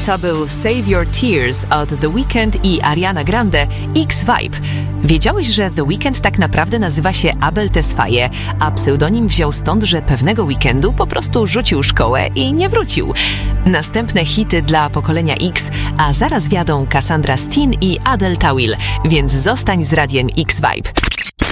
To był Save Your Tears od The Weeknd i Ariana Grande, X-Vibe. Wiedziałeś, że The Weeknd tak naprawdę nazywa się Abel Tesfaye, a pseudonim wziął stąd, że pewnego weekendu po prostu rzucił szkołę i nie wrócił. Następne hity dla pokolenia X, a zaraz wjadą Cassandra Steen i Adele Tawil, więc zostań z radiem X-Vibe.